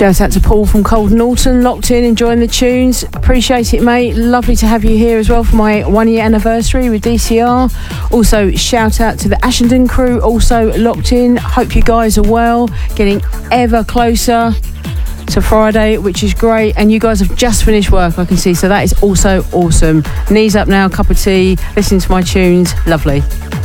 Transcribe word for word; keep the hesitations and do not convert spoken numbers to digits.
Shout out to Paul from Cold Norton, locked in, enjoying the tunes. Appreciate it, mate. Lovely to have you here as well for my one year anniversary with D C R. Also, shout out to the Ashenden crew, also locked in. Hope you guys are well, getting ever closer to Friday, which is great. And you guys have just finished work, I can see, so that is also awesome. Knees up now, cup of tea, listening to my tunes. Lovely.